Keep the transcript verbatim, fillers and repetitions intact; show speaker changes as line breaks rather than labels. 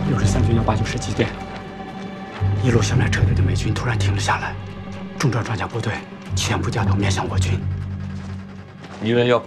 六十三军幺八九师急电，一路向来撤退的美军突然停了下来，重装装甲部队全部调动面向我军。
敌人要